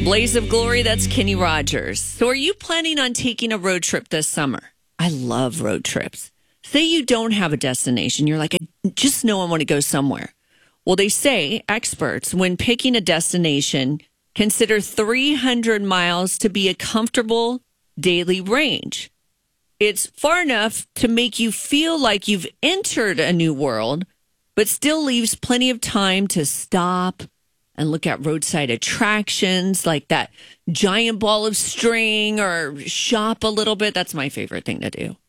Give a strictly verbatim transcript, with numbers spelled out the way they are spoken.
Blaze of Glory, that's Kenny Rogers. So are you planning on taking a road trip this summer? I love road trips. Say you don't have a destination. You're like, I just know I want to go somewhere. Well, they say experts, when picking a destination, consider three hundred miles to be a comfortable daily range. It's far enough to make you feel like you've entered a new world, but still leaves plenty of time to stop and look at roadside attractions like that giant ball of string or shop a little bit. That's my favorite thing to do.